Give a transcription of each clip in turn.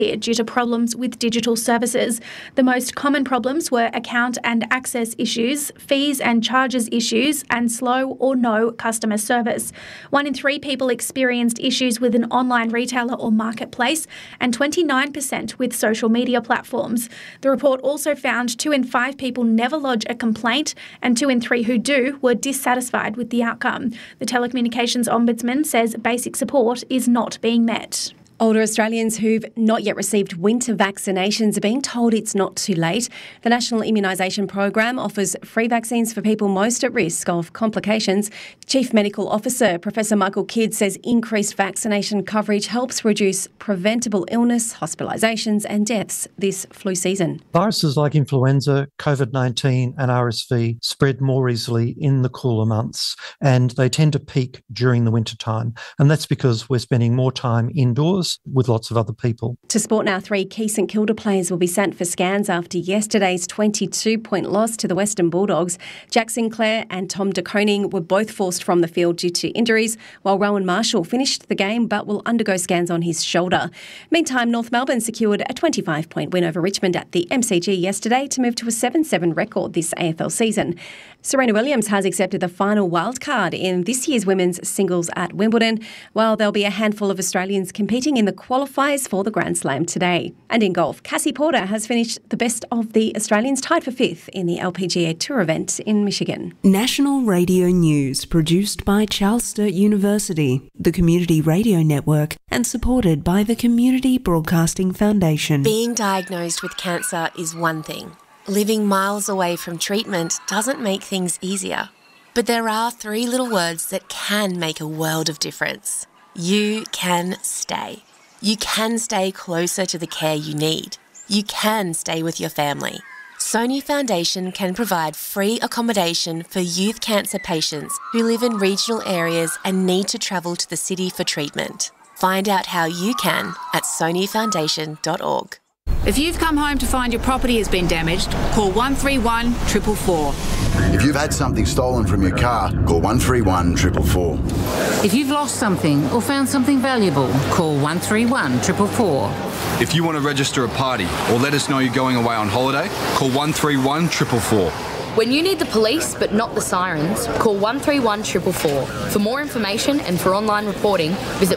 due to problems with digital services. The most common problems were account and access issues, fees and charges issues, and slow or no customer service. 1 in 3 people experienced issues with an online retailer or marketplace, and 29% with social media platforms. The report also found 2 in 5 people never lodge a complaint, and 2 in 3 who do were dissatisfied with the outcome. The Telecommunications Ombudsman says basic support is not being met. Older Australians who've not yet received winter vaccinations are being told it's not too late. The National Immunisation Program offers free vaccines for people most at risk of complications. Chief Medical Officer Professor Michael Kidd says increased vaccination coverage helps reduce preventable illness, hospitalisations and deaths this flu season. Viruses like influenza, COVID-19 and RSV spread more easily in the cooler months, and they tend to peak during the winter time. And that's because we're spending more time indoors with lots of other people. To sport now, 3 key St Kilda players will be sent for scans after yesterday's 22-point loss to the Western Bulldogs. Jack Sinclair and Tom De Koning were both forced from the field due to injuries, while Rowan Marshall finished the game but will undergo scans on his shoulder. Meantime, North Melbourne secured a 25-point win over Richmond at the MCG yesterday to move to a 7-7 record this AFL season. Serena Williams has accepted the final wildcard in this year's women's singles at Wimbledon, while there'll be a handful of Australians competing in the qualifiers for the Grand Slam today. And in golf, Cassie Porter has finished the best of the Australians, tied for 5th in the LPGA Tour event in Michigan. National Radio News, produced by Charles Sturt University, the Community Radio Network, and supported by the Community Broadcasting Foundation. Being diagnosed with cancer is one thing. Living miles away from treatment doesn't make things easier. But there are 3 little words that can make a world of difference. You can stay. You can stay closer to the care you need. You can stay with your family. Sony Foundation can provide free accommodation for youth cancer patients who live in regional areas and need to travel to the city for treatment. Find out how you can at sonyfoundation.org. If you've come home to find your property has been damaged, call 131 444. If you've had something stolen from your car, call 131 444. If you've lost something or found something valuable, call 131 444. If you want to register a party or let us know you're going away on holiday, call 131 444. When you need the police but not the sirens, call 131 444. For more information and for online reporting, visit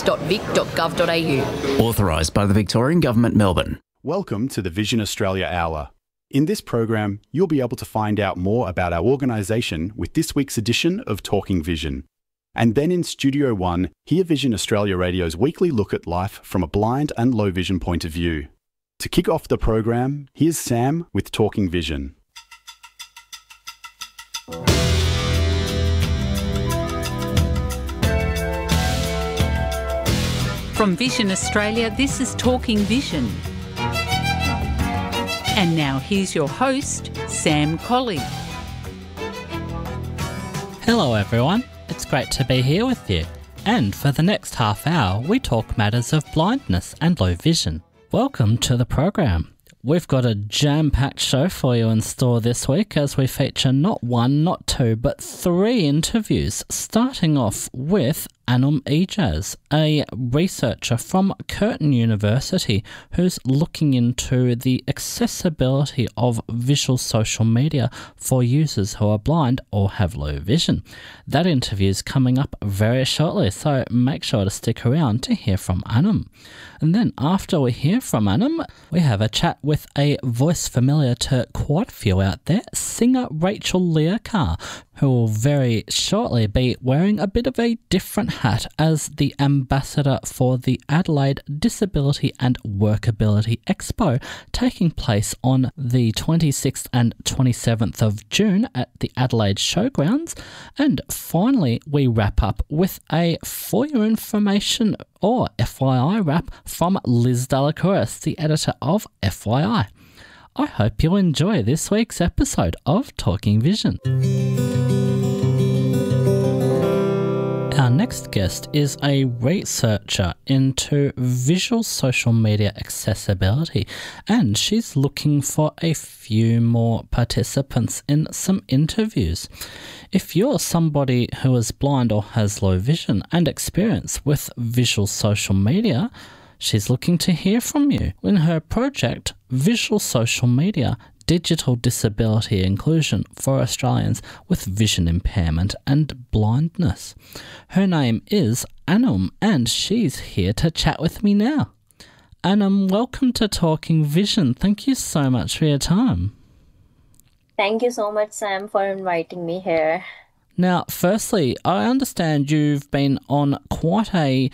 police.vic.gov.au. Authorised by the Victorian Government, Melbourne. Welcome to the Vision Australia Hour. In this program, you'll be able to find out more about our organisation with this week's edition of Talking Vision. And then in Studio One, hear Vision Australia Radio's weekly look at life from a blind and low vision point of view. To kick off the program, here's Sam with Talking Vision. From Vision Australia, this is Talking Vision. And now here's your host, Sam Colley. Hello everyone, it's great to be here with you. And for the next half hour, we talk matters of blindness and low vision. Welcome to the program. We've got a jam-packed show for you in store this week as we feature not 1, not 2, but 3 interviews, starting off with Anum Ijaz, a researcher from Curtin University who's looking into the accessibility of visual social media for users who are blind or have low vision. That interview is coming up very shortly, so make sure to stick around to hear from Anum. And then after we hear from Anum, we have a chat with a voice familiar to quite a few out there, singer Rachel Learcar, who will very shortly be wearing a bit of a different hat as the ambassador for the Adelaide Disability and Workability Expo, taking place on the 26th and 27th of June at the Adelaide Showgrounds. And finally, we wrap up with a For Your Information or FYI wrap from Liz Dellacouris, the editor of FYI. I hope you'll enjoy this week's episode of Talking Vision. Our next guest is a researcher into visual social media accessibility, and she's looking for a few more participants in some interviews. If you're somebody who is blind or has low vision and experience with visual social media, She's looking to hear from you in her project, Visual Social Media, Digital Disability Inclusion for Australians with Vision Impairment and Blindness. Her name is Anum, and she's here to chat with me now. Anum, welcome to Talking Vision. Thank you so much for your time. Thank you so much, Sam, for inviting me here. Now, firstly, I understand you've been on quite an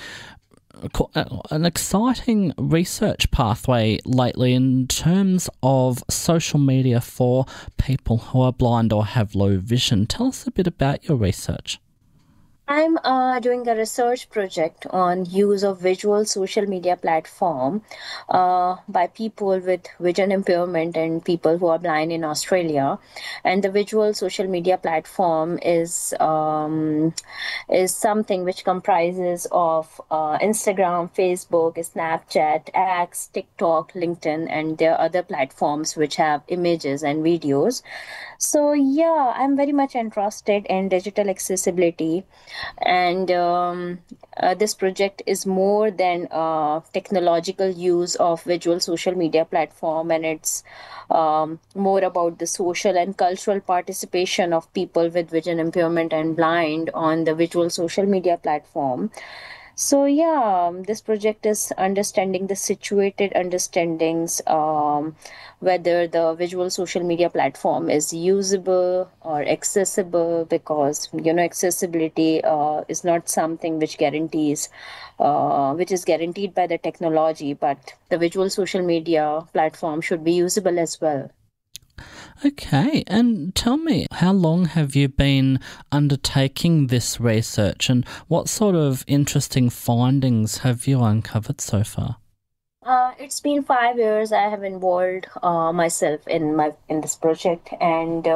exciting research pathway lately in terms of social media for people who are blind or have low vision. Tell us a bit about your research. I'm doing a research project on use of visual social media platform by people with vision impairment and people who are blind in Australia. And the visual social media platform is something which comprises of Instagram, Facebook, Snapchat, X, TikTok, LinkedIn, and there are other platforms which have images and videos. So yeah, I'm very much interested in digital accessibility. And this project is more than technological use of visual social media platform, and it's more about the social and cultural participation of people with vision impairment and blind on the visual social media platform. So yeah, this project is understanding the situated understandings, whether the visual social media platform is usable or accessible, because accessibility is not something which guarantees, which is guaranteed by the technology, but the visual social media platform should be usable as well. Okay, and tell me, how long have you been undertaking this research, and what sort of interesting findings have you uncovered so far? It's been 5 years I have involved myself in this project, and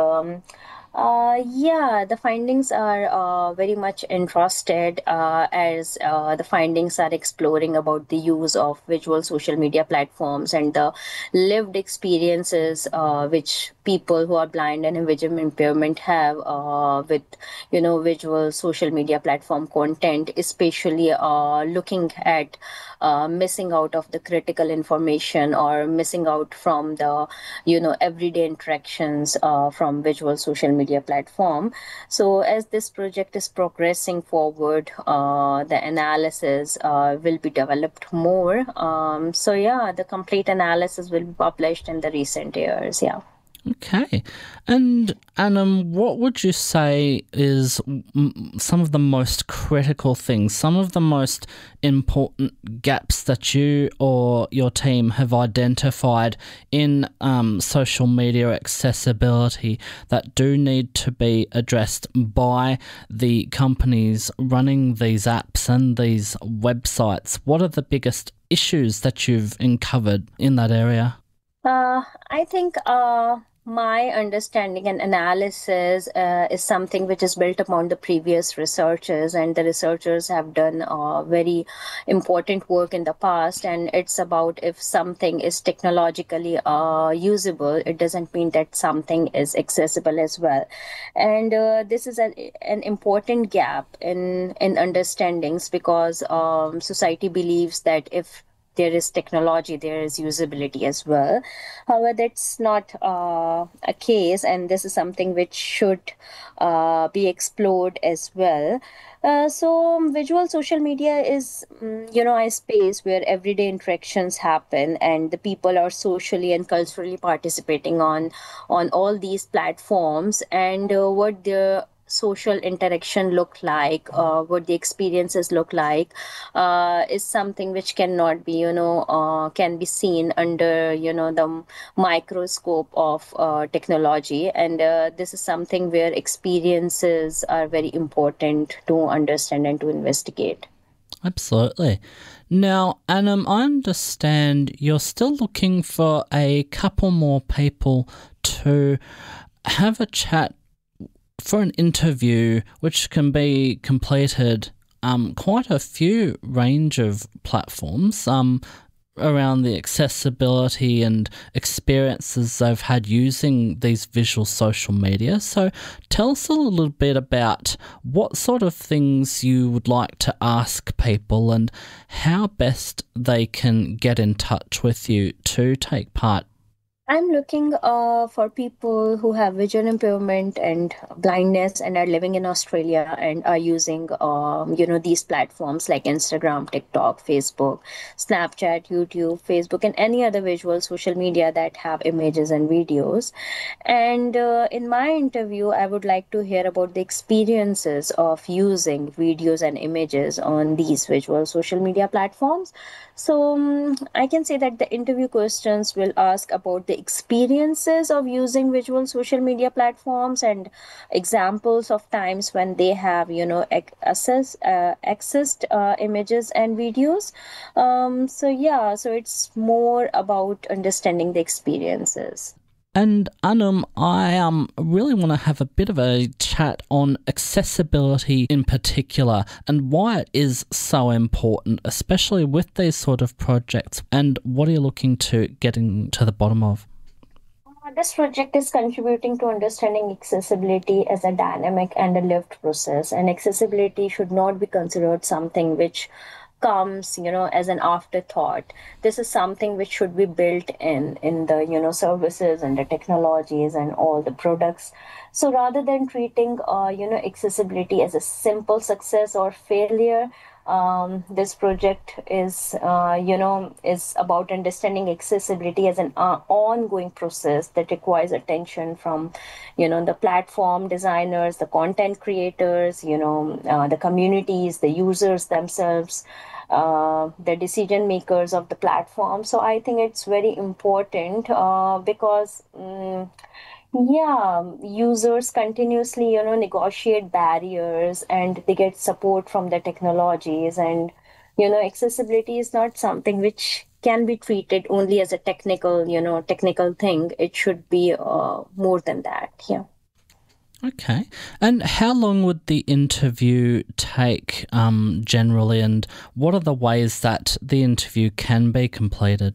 the findings are very much interested as the findings are exploring about the use of visual social media platforms and the lived experiences which people who are blind and have vision impairment have with visual social media platform content, especially looking at missing out of the critical information or missing out from the everyday interactions from visual social media platform. So as this project is progressing forward, the analysis will be developed more. The complete analysis will be published in the recent years. Yeah. Okay. And Anum, what would you say is some of the most critical things, some of the most important gaps that you or your team have identified in social media accessibility that do need to be addressed by the companies running these apps and these websites? What are the biggest issues that you've uncovered in that area? I think my understanding and analysis is something which is built upon the previous researchers, and the researchers have done very important work in the past, and it's about if something is technologically usable, it doesn't mean that something is accessible as well. And this is an important gap in understandings, because society believes that if there is technology, there is usability as well. However, that's not a case, and this is something which should be explored as well. So visual social media is, a space where everyday interactions happen, and the people are socially and culturally participating on all these platforms, and what the social interaction look like, what the experiences look like, is something which cannot be, can be seen under, the microscope of technology. And this is something where experiences are very important to understand and to investigate. Absolutely. Now, Anum, I understand you're still looking for a couple more people to have a chat for an interview, which can be completed quite a few range of platforms, around the accessibility and experiences they've had using these visual social media. So tell us a little bit about what sort of things you would like to ask people and how best they can get in touch with you to take part. I'm looking for people who have vision impairment and blindness and are living in Australia and are using, these platforms like Instagram, TikTok, Facebook, Snapchat, YouTube, Facebook, and any other visual social media that have images and videos. And in my interview, I would like to hear about the experiences of using videos and images on these visual social media platforms. So I can say that the interview questions will ask about the experiences of using visual social media platforms and examples of times when they have, accessed images and videos. So it's more about understanding the experiences. And Anum, I really want to have a bit of a chat on accessibility in particular and why it is so important, especially with these sort of projects. And what are you looking to getting to the bottom of? This project is contributing to understanding accessibility as a dynamic and a lived process. And accessibility should not be considered something which comes, as an afterthought. This is something which should be built in the, services and the technologies and all the products. So rather than treating, accessibility as a simple success or failure, this project is about understanding accessibility as an ongoing process that requires attention from, the platform designers, the content creators, the communities, the users themselves, the decision makers of the platform. So I think it's very important because users continuously, negotiate barriers and they get support from the technologies. And, accessibility is not something which can be treated only as a technical thing. It should be more than that. Yeah. Okay. And how long would the interview take generally, and what are the ways that the interview can be completed?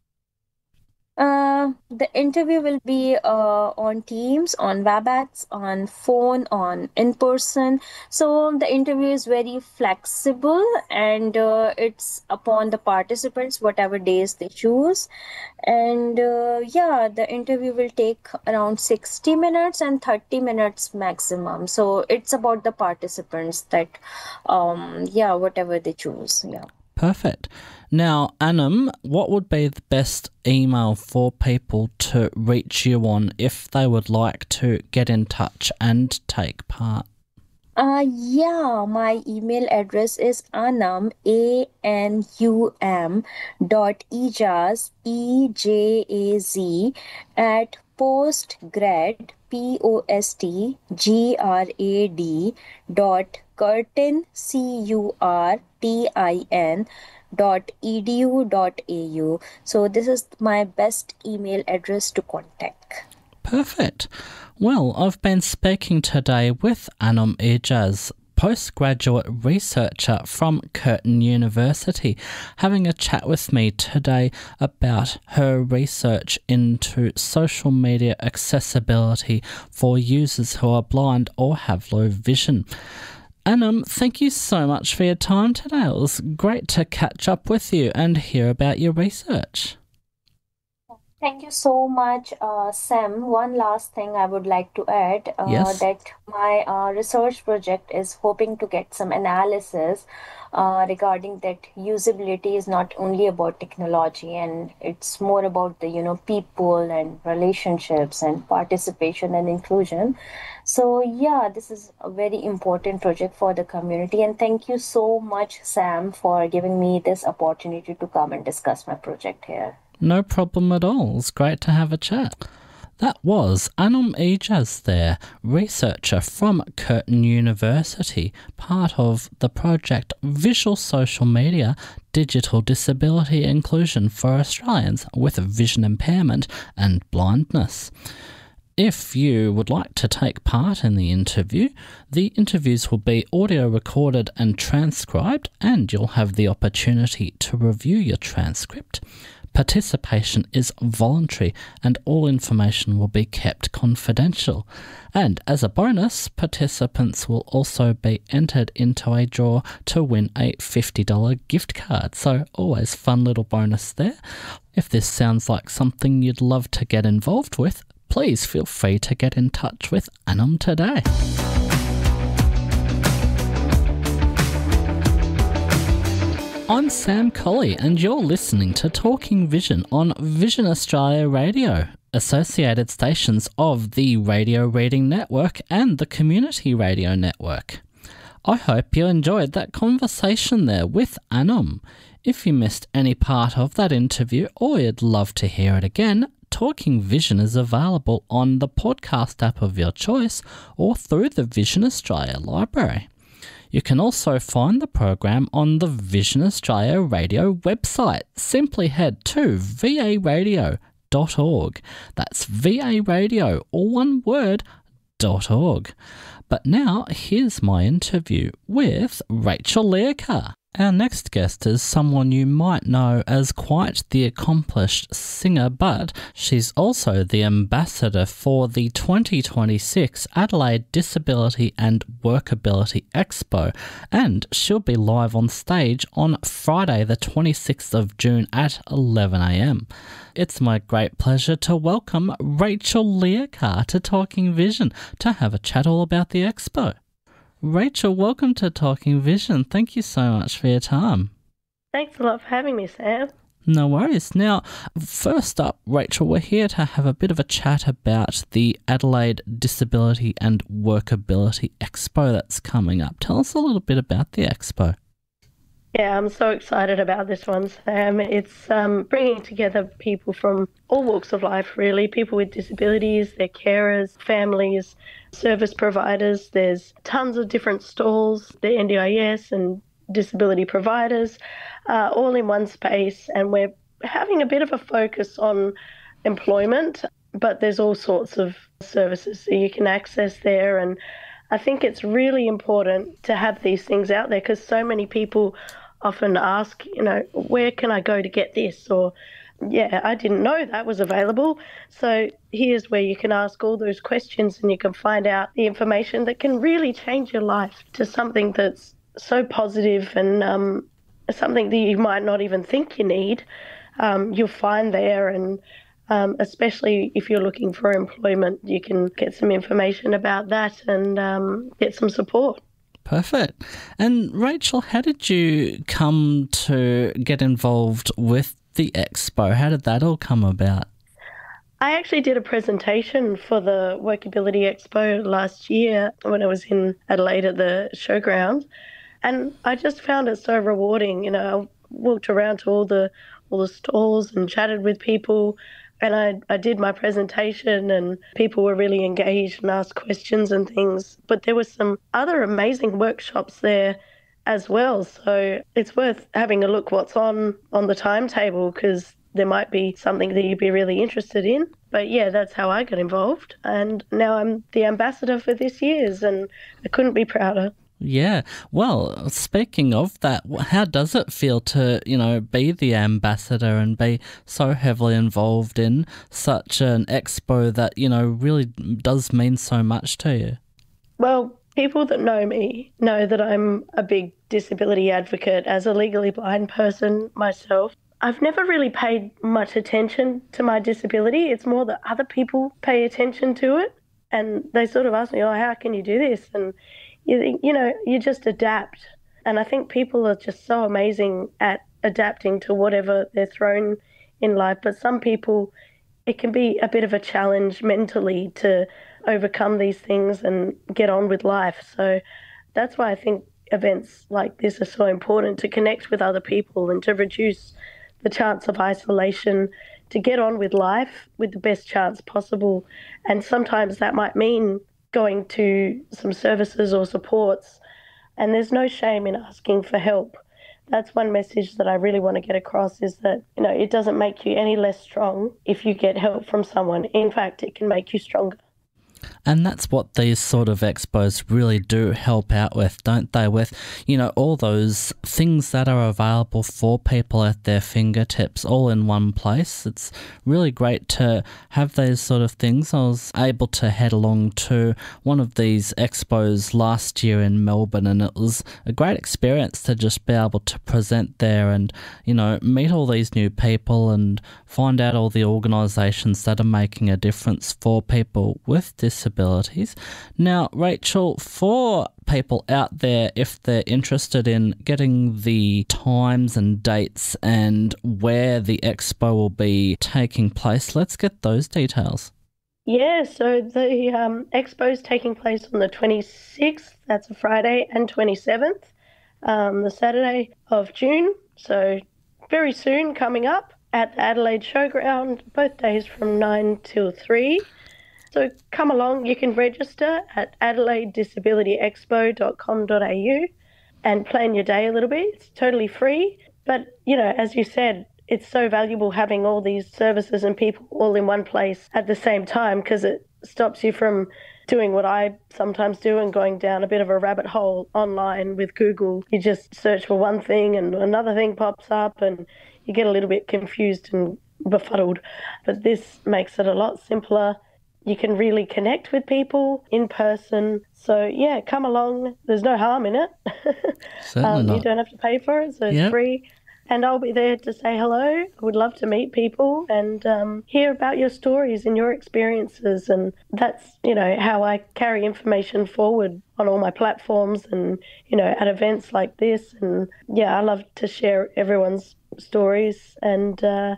The interview will be on Teams, on WebEx, on phone, on in person. So the interview is very flexible and it's upon the participants, whatever days they choose. And the interview will take around 60 minutes and 30 minutes maximum. So it's about the participants that, whatever they choose. Yeah. Perfect. Now, Anum, what would be the best email for people to reach you on if they would like to get in touch and take part? My email address is anum, ANUM, .ejaz, EJAZ, at postgrad, POSTGRAD, .curtin, CURTIN, .edu.au. So this is my best email address to contact. Perfect. Well, I've been speaking today with Anum Ejaz, postgraduate researcher from Curtin University, having a chat with me today about her research into social media accessibility for users who are blind or have low vision. Anum, thank you so much for your time today. It was great to catch up with you and hear about your research. Thank you so much, Sam. One last thing I would like to add, Yes. that my research project is hoping to get some analysis regarding that usability is not only about technology and it's more about the, people and relationships and participation and inclusion. So this is a very important project for the community. And thank you so much, Sam, for giving me this opportunity to come and discuss my project here. No problem at all. It's great to have a chat. That was Anum Ejaz there, researcher from Curtin University, part of the project Visual Social Media, Digital Disability Inclusion for Australians with Vision Impairment and Blindness. If you would like to take part in the interviews will be audio recorded and transcribed, and you'll have the opportunity to review your transcript. Participation is voluntary and all information will be kept confidential. And as a bonus, participants will also be entered into a draw to win a $50 gift card. So always fun little bonus there. If this sounds like something you'd love to get involved with, please feel free to get in touch with Anum today. I'm Sam Colley and you're listening to Talking Vision on Vision Australia Radio, associated stations of the Radio Reading Network and the Community Radio Network. I hope you enjoyed that conversation there with Anum. If you missed any part of that interview or you'd love to hear it again, Talking Vision is available on the podcast app of your choice or through the Vision Australia Library. You can also find the program on the Vision Australia Radio website. Simply head to varadio.org. That's varadio, all one word, .org. But now, here's my interview with Rachel Learcar. Our next guest is someone you might know as quite the accomplished singer, but she's also the ambassador for the 2026 Adelaide Disability and Workability Expo, and she'll be live on stage on Friday the 26th of June at 11 a.m. It's my great pleasure to welcome Rachel Learcar to Talking Vision to have a chat all about the expo. Rachel, welcome to Talking Vision. Thank you so much for your time. Thanks a lot for having me, Sam. No worries. Now, first up, Rachel, we're here to have a bit of a chat about the Adelaide Disability and Workability Expo that's coming up. Tell us a little bit about the expo. Yeah, I'm so excited about this one, Sam. It's bringing together people from all walks of life, really, people with disabilities, their carers, families, service providers. There's tons of different stalls, the NDIS and disability providers, all in one space. And we're having a bit of a focus on employment, but there's all sorts of services that you can access there. And I think it's really important to have these things out there because so many people often ask, where can I go to get this? Or, yeah, I didn't know that was available. So here's where you can ask all those questions and you can find out the information that can really change your life to something that's so positive and something that you might not even think you need. You'll find there, and especially if you're looking for employment, you can get some information about that and get some support. Perfect. And Rachel, how did you come to get involved with the expo? How did that all come about? I actually did a presentation for the Workability Expo last year when I was in Adelaide at the showground, and I just found it so rewarding. I walked around to all the stalls and chatted with people, and I did my presentation and people were really engaged and asked questions and things. But there were some other amazing workshops there as well. So it's worth having a look what's on the timetable because there might be something that you'd be really interested in. But yeah, that's how I got involved. And now I'm the ambassador for this year's and I couldn't be prouder. Yeah. Well, speaking of that, how does it feel to, be the ambassador and be so heavily involved in such an expo that, really does mean so much to you? Well, people that know me know that I'm a big disability advocate. As a legally blind person myself, I've never really paid much attention to my disability. It's more that other people pay attention to it. And they sort of ask me, how can you do this? And you just adapt. And I think people are just so amazing at adapting to whatever they're thrown in life. But some people, it can be a bit of a challenge mentally to overcome these things and get on with life. So that's why I think events like this are so important, to connect with other people and to reduce the chance of isolation, to get on with life with the best chance possible. And sometimes that might mean going to some services or supports, and there's no shame in asking for help. That's one message that I really want to get across, is that, it doesn't make you any less strong if you get help from someone. In fact, it can make you stronger. And that's what these sort of expos really do help out with, don't they? With, all those things that are available for people at their fingertips all in one place. It's really great to have those sort of things. I was able to head along to one of these expos last year in Melbourne, and it was a great experience to just be able to present there and, meet all these new people and find out all the organisations that are making a difference for people with disabilities. Now, Rachel, for people out there, if they're interested in getting the times and dates and where the expo will be taking place, let's get those details. Yeah, so the expo is taking place on the 26th, that's a Friday, and 27th, the Saturday of June, so very soon coming up at the Adelaide Showground, both days from 9 till 3. So come along, you can register at adelaidedisabilityexpo.com.au and plan your day a little bit. It's totally free. But, as you said, it's so valuable having all these services and people all in one place at the same time, because it stops you from doing what I sometimes do and going down a bit of a rabbit hole online with Google. You just search for one thing and another thing pops up and you get a little bit confused and befuddled. But this makes it a lot simpler. You can really connect with people in person. So, yeah, come along. There's no harm in it. Certainly not. You don't have to pay for it, so it's free. And I'll be there to say hello. I would love to meet people and hear about your stories and your experiences. And that's, how I carry information forward on all my platforms and, at events like this. And, yeah, I love to share everyone's stories. And, and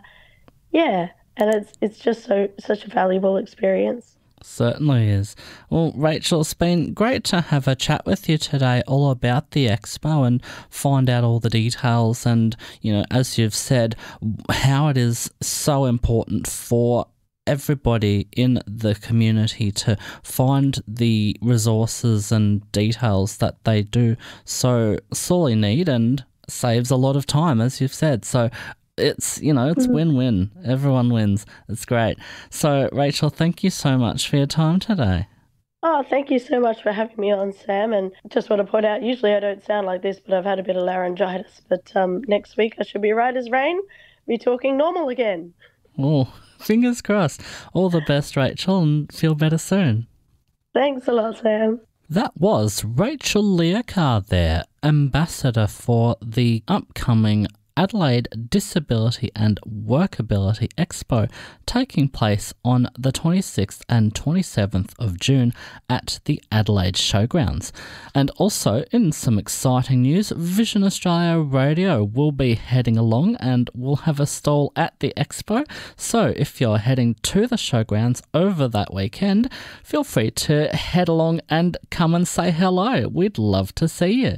it's just such a valuable experience. Certainly is. Well, Rachel, it's been great to have a chat with you today all about the expo and find out all the details and, as you've said, how it is so important for everybody in the community to find the resources and details that they do so sorely need, and saves a lot of time, as you've said. So it's, it's win-win. Everyone wins. It's great. So, Rachel, thank you so much for your time today. Oh, thank you so much for having me on, Sam. And just want to point out, usually I don't sound like this, but I've had a bit of laryngitis. But next week I should be right as rain, be talking normal again. Oh, fingers crossed. All the best, Rachel, and feel better soon. Thanks a lot, Sam. That was Rachel Learcar there, ambassador for the upcoming Adelaide Disability and Workability Expo, taking place on the 26th and 27th of June at the Adelaide Showgrounds. And also, in some exciting news, Vision Australia Radio will be heading along and will have a stall at the expo. So if you're heading to the Showgrounds over that weekend, feel free to head along and come and say hello. We'd love to see you.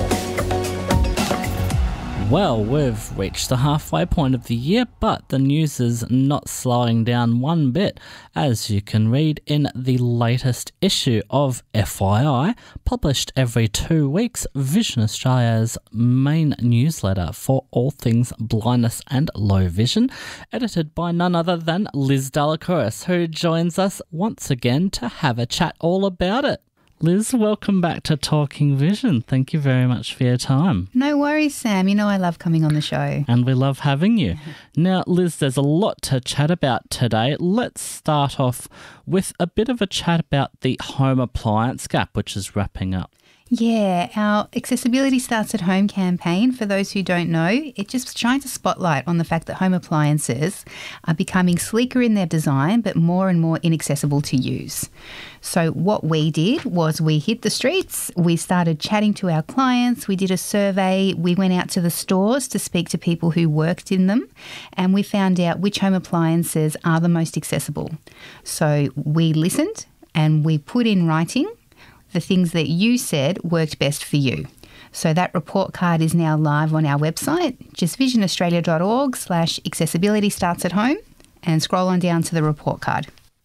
Well, we've reached the halfway point of the year, but the news is not slowing down one bit, as you can read in the latest issue of FYI, published every 2 weeks, Vision Australia's main newsletter for all things blindness and low vision, edited by none other than Liz Dellacouris, who joins us once again to have a chat all about it. Liz, welcome back to Talking Vision. Thank you very much for your time. No worries, Sam. I love coming on the show. And we love having you. Now, Liz, there's a lot to chat about today. Let's start off with a bit of a chat about the home appliance gap, which is wrapping up. Yeah, our Accessibility Starts at Home campaign, for those who don't know, it just shines a spotlight on the fact that home appliances are becoming sleeker in their design but more and more inaccessible to use. So what we did was we hit the streets, we started chatting to our clients, we did a survey, we went out to the stores to speak to people who worked in them, and we found out which home appliances are the most accessible. So we listened and we put in writing the things that you said worked best for you. So that report card is now live on our website, just visionaustralia.org/accessibility starts at home, and scroll on down to the report card.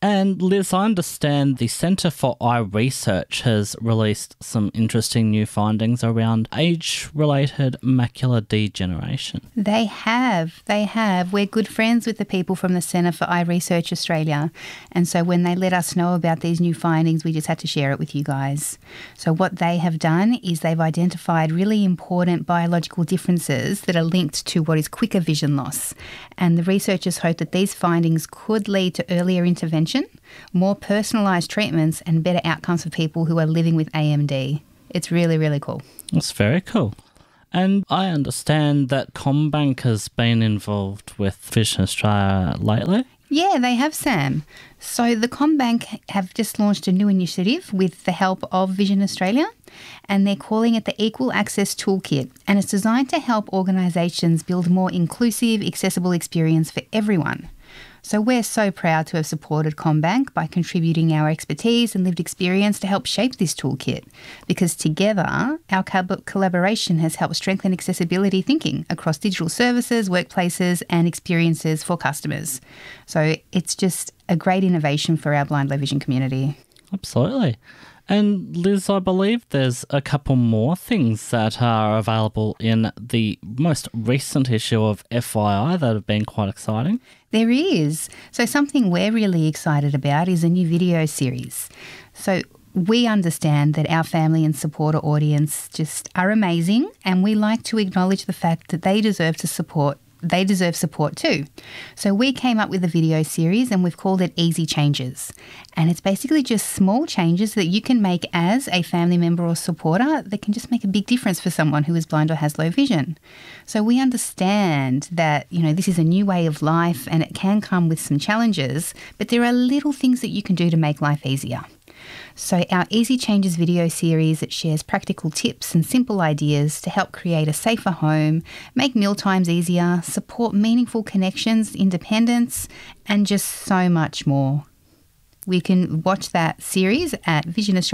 And Liz, I understand the Centre for Eye Research has released some interesting new findings around age-related macular degeneration. They have. We're good friends with the people from the Centre for Eye Research Australia. And so when they let us know about these new findings, we just had to share it with you guys. So what they have done is they've identified really important biological differences that are linked to what is quicker vision loss. And the researchers hope that these findings could lead to earlier intervention, more personalised treatments and better outcomes for people who are living with AMD. It's really, really cool. That's very cool. And I understand that CommBank has been involved with Vision Australia lately. Yeah, they have, Sam. So the CommBank have just launched a new initiative with the help of Vision Australia, and they're calling it the Equal Access Toolkit, and it's designed to help organisations build a more inclusive, accessible experience for everyone. So we're so proud to have supported CommBank by contributing our expertise and lived experience to help shape this toolkit, because together our collaboration has helped strengthen accessibility thinking across digital services, workplaces and experiences for customers. So it's just a great innovation for our blind low vision community. Absolutely. And Liz, I believe there's a couple more things that are available in the most recent issue of FYI that have been quite exciting. There is. So something we're really excited about is a new video series. So we understand that our family and supporter audience just are amazing, and we like to acknowledge the fact that they deserve support too. So we came up with a video series and we've called it Easy Changes. And it's basically just small changes that you can make as a family member or supporter that can just make a big difference for someone who is blind or has low vision. So we understand that, this is a new way of life and it can come with some challenges, but there are little things that you can do to make life easier. So our Easy Changes video series, it shares practical tips and simple ideas to help create a safer home, make meal times easier, support meaningful connections, independence, and just so much more. We can watch that series at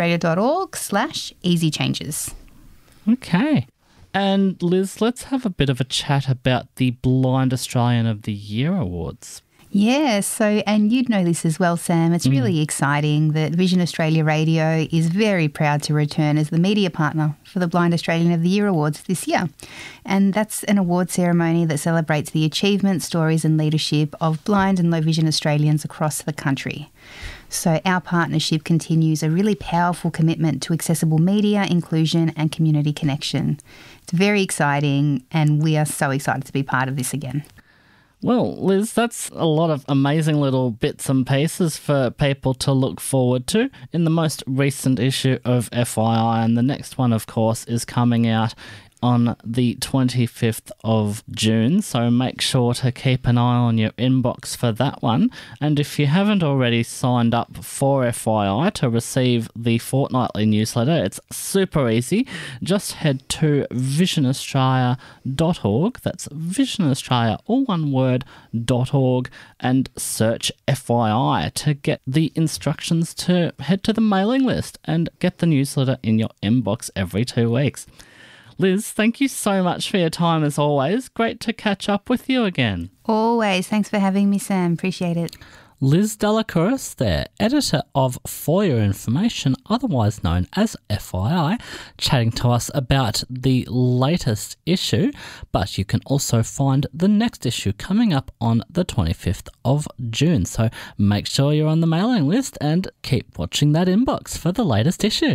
visionaustralia.org/easychanges. Okay. And Liz, let's have a bit of a chat about the Blind Australian of the Year Awards. Yeah, and you'd know this as well, Sam. It's really exciting that Vision Australia Radio is very proud to return as the media partner for the Blind Australian of the Year Awards this year. And that's an award ceremony that celebrates the achievement, stories and leadership of blind and low vision Australians across the country. So our partnership continues a really powerful commitment to accessible media, inclusion and community connection. It's very exciting and we are so excited to be part of this again. Well, Liz, that's a lot of amazing little bits and pieces for people to look forward to in the most recent issue of FYI. And the next one, of course, is coming out on the 25th of June, so make sure to keep an eye on your inbox for that one. And if you haven't already signed up for FYI to receive the fortnightly newsletter, it's super easy. Just head to visionaustralia.org, that's visionaustralia, all one word, .org, and search FYI to get the instructions to head to the mailing list and get the newsletter in your inbox every 2 weeks. Liz, thank you so much for your time as always. Great to catch up with you again. Always. Thanks for having me, Sam. Appreciate it. Liz Delacouris there, editor of For Your Information, otherwise known as FYI, chatting to us about the latest issue, but you can also find the next issue coming up on the 25th of June. So make sure you're on the mailing list and keep watching that inbox for the latest issue.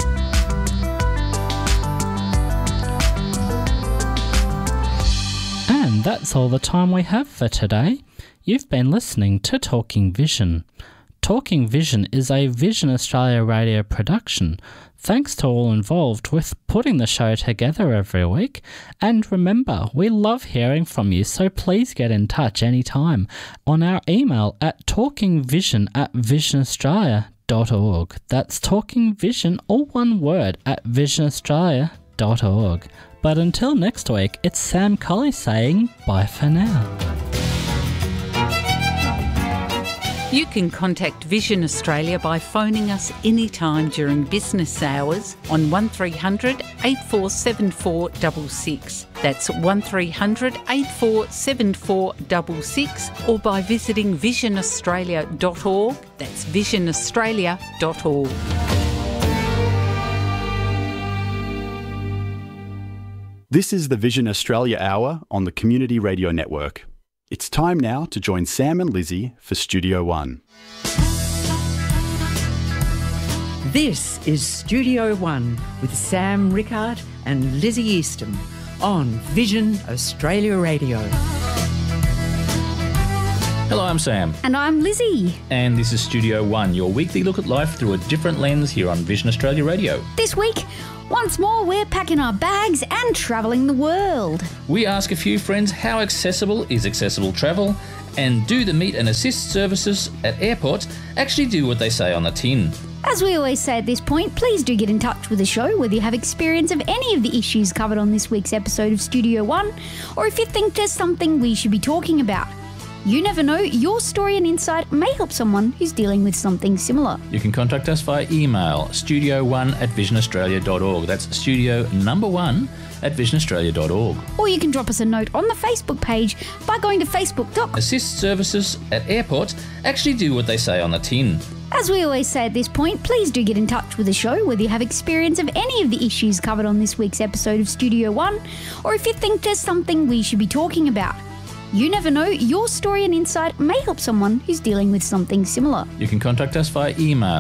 And that's all the time we have for today. You've been listening to Talking Vision. Talking Vision is a Vision Australia radio production. Thanks to all involved with putting the show together every week. And remember, we love hearing from you, so please get in touch anytime on our email at talkingvision@visionaustralia.org. That's talkingvision, all one word, @visionaustralia.org. But until next week, it's Sam Colley saying bye for now. You can contact Vision Australia by phoning us anytime during business hours on 1300 847466. That's 1300 847466, or by visiting visionaustralia.org. That's visionaustralia.org. This is the Vision Australia Hour on the Community Radio Network. It's time now to join Sam and Lizzie for Studio One. This is Studio One with Sam Rickard and Lizzie Easton on Vision Australia Radio. Hello, I'm Sam. And I'm Lizzie. And this is Studio One, your weekly look at life through a different lens here on Vision Australia Radio. This week, once more, we're packing our bags and travelling the world. We ask a few friends how accessible is accessible travel, and do the meet and assist services at airports actually do what they say on the tin? As we always say at this point, please do get in touch with the show whether you have experience of any of the issues covered on this week's episode of Studio One, or if you think there's something we should be talking about. You never know, your story and insight may help someone who's dealing with something similar. You can contact us via email, studio1@visionaustralia.org. That's studio number 1 at visionaustralia.org. Or you can drop us a note on the Facebook page by going to facebook.com. Assist services at airports actually do what they say on the tin. As we always say at this point, please do get in touch with the show whether you have experience of any of the issues covered on this week's episode of Studio One, or if you think there's something we should be talking about. You never know, your story and insight may help someone who's dealing with something similar. You can contact us via email,